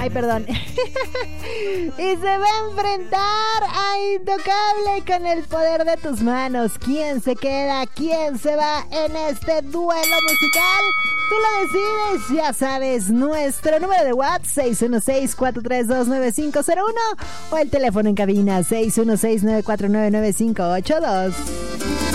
Ay, perdón. Y se va a enfrentar a Intocable con El Poder de Tus Manos. ¿Quién se queda? ¿Quién se va en este duelo musical? Tú lo decides, ya sabes, nuestro número de WhatsApp 616-432-9501 o el teléfono en cabina 616-949-9582.